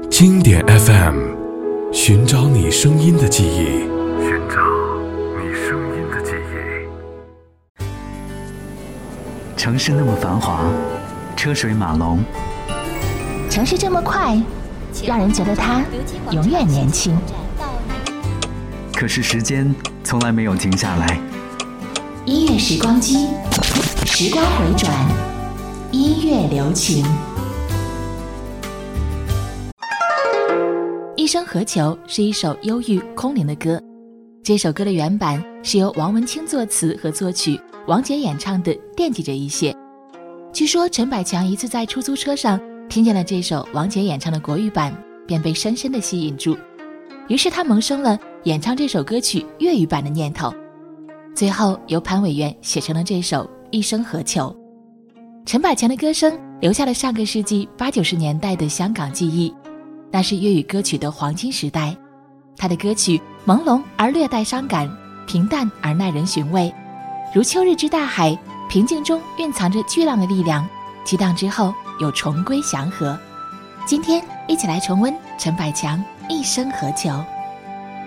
经典 FM， 寻找你声音的记忆，寻找你声音的记忆。 城市那么繁华，车水马龙， 城市这么快，让人觉得它永远年轻。 可是时间从来没有停下来。 音乐时光机，时光回转，音乐留情。一生何求是一首忧郁空灵的歌，这首歌的原版是由王文清作词和作曲，王杰演唱的《惦记着一切》。据说陈百强一次在出租车上听见了这首王杰演唱的国语版，便被深深地吸引住，于是他萌生了演唱这首歌曲粤语版的念头，最后由潘伟元写成了这首《一生何求》。陈百强的歌声留下了上个世纪80、90年代的香港记忆，那是粤语歌曲的黄金时代。他的歌曲朦胧而略带伤感，平淡而耐人寻味，如秋日之大海，平静中蕴藏着巨浪的力量，激荡之后有重归祥和。今天一起来重温陈百强《一生何求》。